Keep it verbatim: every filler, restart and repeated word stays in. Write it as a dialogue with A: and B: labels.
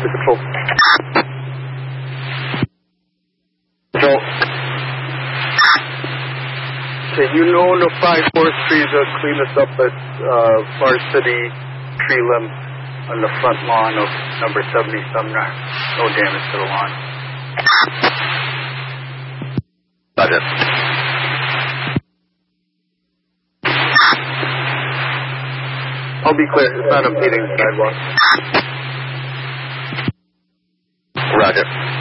A: to control. Control. Can you notify forestry to clean us up at uh, Varsity tree limb on the front lawn of number seventy Sumner? No damage to the lawn.
B: Roger.
A: I'll be clear. It's not impeding the sidewalk.
B: Roger.